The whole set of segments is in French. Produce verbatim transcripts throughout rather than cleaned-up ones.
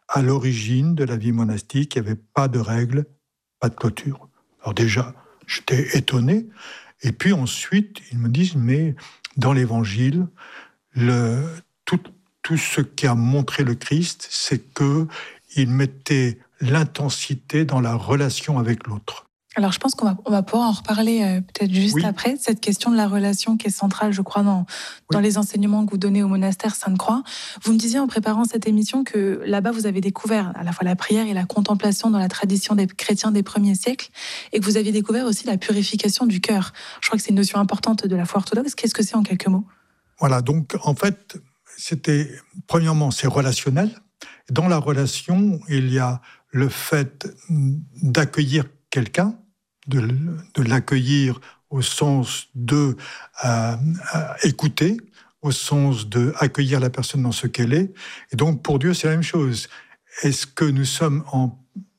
à l'origine de la vie monastique, il n'y avait pas de règles, pas de clôture. Alors déjà, j'étais étonné. Et puis ensuite, ils me disent, mais dans l'Évangile, le, tout, tout ce qui a montré le Christ, c'est qu'il mettait l'intensité dans la relation avec l'autre. Alors, je pense qu'on va, on va pouvoir en reparler euh, peut-être juste Oui. après, cette question de la relation qui est centrale, je crois, dans, Oui. dans les enseignements que vous donnez au monastère Sainte-Croix. Vous me disiez en préparant cette émission que là-bas, vous avez découvert à la fois la prière et la contemplation dans la tradition des chrétiens des premiers siècles, et que vous aviez découvert aussi la purification du cœur. Je crois que c'est une notion importante de la foi orthodoxe. Qu'est-ce que c'est en quelques mots ? Voilà, donc en fait, c'était, premièrement, c'est relationnel. Dans la relation, il y a le fait d'accueillir quelqu'un, de, de l'accueillir au sens de euh, euh, écouter, au sens de accueillir la personne dans ce qu'elle est. Et donc, pour Dieu, c'est la même chose. Est-ce que nous sommes en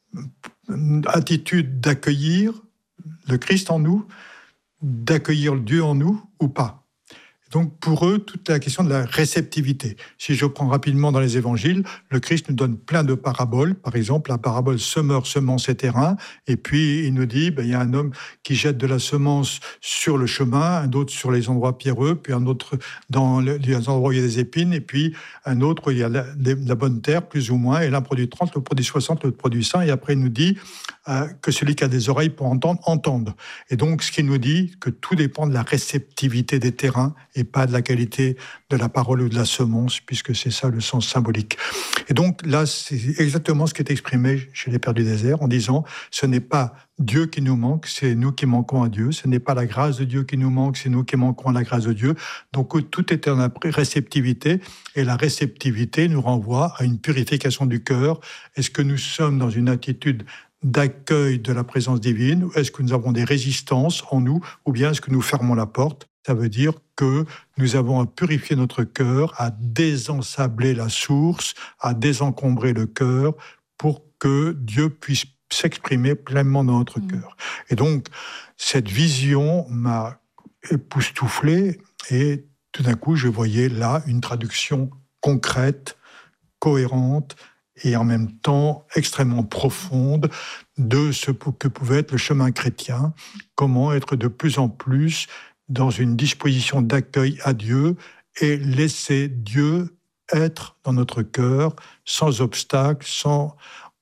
attitude d'accueillir le Christ en nous, d'accueillir Dieu en nous ou pas ? Donc, pour eux, toute la question de la réceptivité. Si je prends rapidement dans les évangiles, le Christ nous donne plein de paraboles. Par exemple, la parabole semeur, semence et terrain. Et puis, il nous dit, ben, il y a un homme qui jette de la semence sur le chemin, un autre sur les endroits pierreux, puis un autre dans les endroits où il y a des épines, et puis un autre où il y a la, la bonne terre, plus ou moins. Et l'un produit trente, l'autre produit soixante, l'autre produit cent. Et après, il nous dit euh, que celui qui a des oreilles pour entendre, entende. Et donc, ce qui nous dit que tout dépend de la réceptivité des terrains et pas de la qualité de la parole ou de la semence, puisque c'est ça le sens symbolique. Et donc là, c'est exactement ce qui est exprimé chez les Pères du désert, en disant, ce n'est pas Dieu qui nous manque, c'est nous qui manquons à Dieu, ce n'est pas la grâce de Dieu qui nous manque, c'est nous qui manquons à la grâce de Dieu. Donc tout est dans la réceptivité, et la réceptivité nous renvoie à une purification du cœur. Est-ce que nous sommes dans une attitude d'accueil de la présence divine, ou est-ce que nous avons des résistances en nous, ou bien est-ce que nous fermons la porte ? Ça veut dire que nous avons à purifier notre cœur, à désensabler la source, à désencombrer le cœur pour que Dieu puisse s'exprimer pleinement dans notre mmh. cœur. Et donc, cette vision m'a époustouflé et tout d'un coup, je voyais là une traduction concrète, cohérente et en même temps extrêmement profonde de ce que pouvait être le chemin chrétien, comment être de plus en plus dans une disposition d'accueil à Dieu et laisser Dieu être dans notre cœur sans obstacle, sans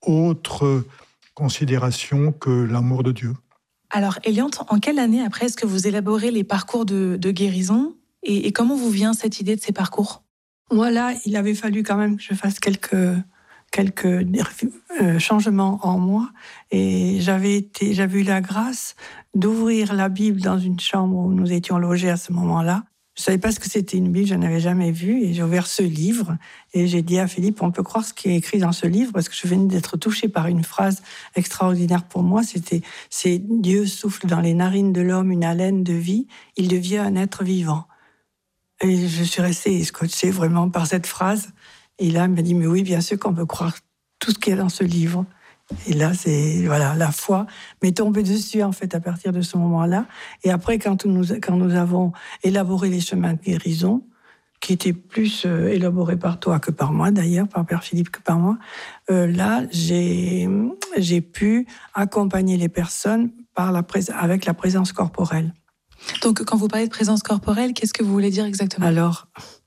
autre considération que l'amour de Dieu. Alors, Eliante, en quelle année après est-ce que vous élaborez les parcours de, de guérison et, et comment vous vient cette idée de ces parcours ? Moi, là, il avait fallu quand même que je fasse quelques, quelques euh, changements en moi. Et j'avais, été, j'avais eu la grâce d'ouvrir la Bible dans une chambre où nous étions logés à ce moment-là. Je ne savais pas ce que c'était une Bible, je n'avais jamais vu. Et j'ai ouvert ce livre et j'ai dit à Philippe, on peut croire ce qui est écrit dans ce livre, parce que je venais d'être touchée par une phrase extraordinaire pour moi. C'était « c'est Dieu souffle dans les narines de l'homme une haleine de vie, il devient un être vivant ». Et je suis restée scotchée vraiment par cette phrase. Et là, il m'a dit, mais oui, bien sûr qu'on peut croire tout ce qu'il y a dans ce livre. Et là, c'est, voilà, la foi m'est tombée dessus, en fait, à partir de ce moment-là. Et après, quand nous, quand nous avons élaboré les chemins de guérison, qui étaient plus euh, élaborés par toi que par moi, d'ailleurs, par Père Philippe que par moi, euh, là, j'ai, j'ai pu accompagner les personnes par la prés- avec la présence corporelle. Donc, quand vous parlez de présence corporelle, qu'est-ce que vous voulez dire exactement ? Alors,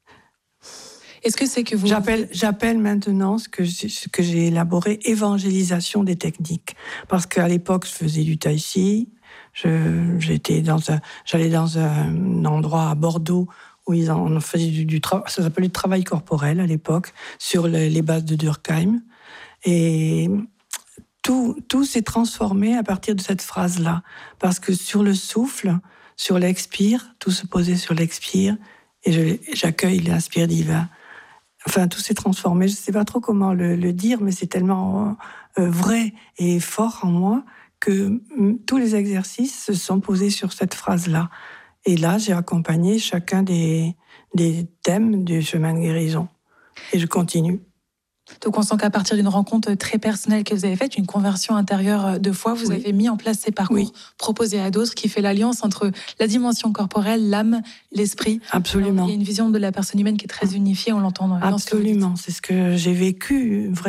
est-ce que c'est que vous... J'appelle, j'appelle maintenant ce que, j'ai, ce que j'ai élaboré évangélisation des techniques. Parce qu'à l'époque, je faisais du tai chi. Je, j'étais dans un, j'allais dans un endroit à Bordeaux où ils en, on faisait du, du travail, ça s'appelait du travail corporel à l'époque, sur les, les bases de Durkheim. Et tout, tout s'est transformé à partir de cette phrase-là. Parce que sur le souffle, sur l'expire, tout se posait sur l'expire, et je, j'accueille l'inspire divin. Enfin, tout s'est transformé. Je ne sais pas trop comment le, le dire, mais c'est tellement euh, vrai et fort en moi que m- tous les exercices se sont posés sur cette phrase-là. Et là, j'ai accompagné chacun des, des thèmes du chemin de guérison. Et je continue. Donc on sent qu'à partir d'une rencontre très personnelle que vous avez faite, une conversion intérieure de foi, vous oui. avez mis en place ces parcours oui. proposés à d'autres qui fait l'alliance entre la dimension corporelle, l'âme, l'esprit. Absolument. Alors, il y a une vision de la personne humaine qui est très unifiée, on l'entend dans Absolument, c'est ce que j'ai vécu. Vraiment.